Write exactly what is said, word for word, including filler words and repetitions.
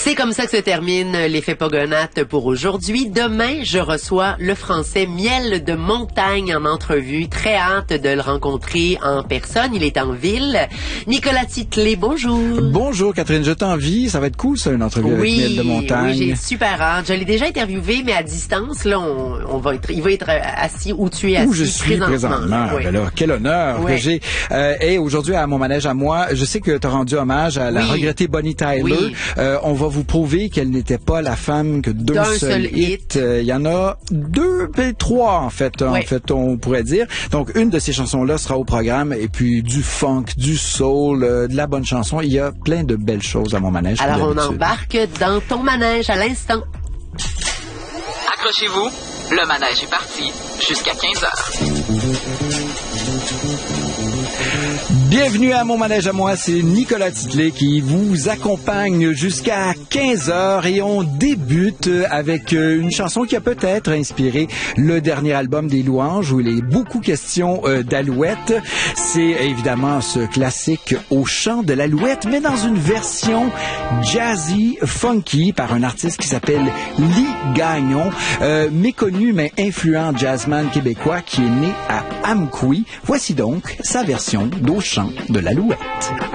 C'est comme ça que se termine l'effet Pogonate pour aujourd'hui. Demain, je reçois le Français Miel de Montagne en entrevue. Très hâte de le rencontrer en personne. Il est en ville. Nicolas Titley, bonjour. Bonjour Catherine, je t'envie. Ça va être cool ça, une entrevue oui, avec Miel de Montagne. Oui, j'ai super hâte. Je l'ai déjà interviewé, mais à distance. Là, on, on va être, il va être assis où tu es assis. Où je suis présentement. présentement. Oui. Ben là, quel honneur oui. que j'ai. Euh, et aujourd'hui, à mon manège à moi, je sais que tu as rendu hommage à la oui. regrettée Bonnie Tyler. Oui. Euh, on va vous prouver qu'elle n'était pas la femme que d'un, d'un seul, seul hit. Il euh, y en a deux, et trois en fait, oui. en fait, on pourrait dire. Donc, une de ces chansons-là sera au programme et puis du funk, du soul, euh, de la bonne chanson. Il y a plein de belles choses à mon manège. Alors, on embarque dans ton manège à l'instant. Accrochez-vous, le manège est parti jusqu'à quinze heures. Bienvenue à mon manège à moi, c'est Nicolas Titley qui vous accompagne jusqu'à quinze heures et on débute avec une chanson qui a peut-être inspiré le dernier album des Louanges où il est beaucoup question euh, d'alouette. C'est évidemment ce classique Au chant de l'alouette, mais dans une version jazzy, funky par un artiste qui s'appelle Lee Gagnon, euh, méconnu mais influent jazzman québécois qui est né à Amqui. Voici donc sa version d'Au chant de l'alouette.